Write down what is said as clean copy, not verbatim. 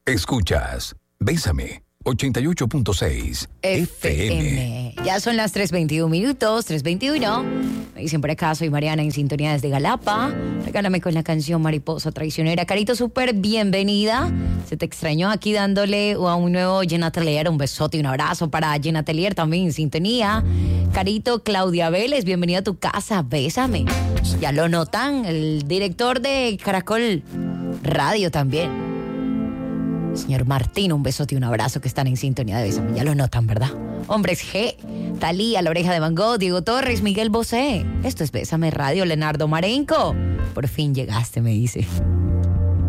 Escuchas Bésame 88.6 FM. Ya son las 3:21, 3:21. Me dicen por acá, soy Mariana en sintonía desde Galapa. Regálame con la canción Mariposa Traicionera. Carito, súper bienvenida. Se te extrañó aquí dándole a un nuevo Jen Atelier. Un besote y un abrazo para Jen Atelier también en sintonía. Carito, Claudia Vélez, bienvenida a tu casa. Bésame. Ya lo notan, el director de Caracol Radio también. Señor Martín, un besote y un abrazo que están en sintonía de Bésame. Ya lo notan, ¿verdad? Hombres G, Talía, La Oreja de Van Gogh, Diego Torres, Miguel Bosé. Esto es Bésame Radio, Leonardo Marenco. Por fin llegaste, me dice.